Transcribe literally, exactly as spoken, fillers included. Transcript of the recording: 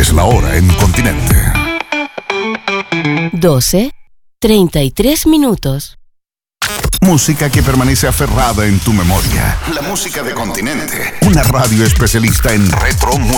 Es la hora en Continente. doce, treinta y tres minutos. Música que permanece aferrada en tu memoria. La música de Continente. Una radio especialista en retro música.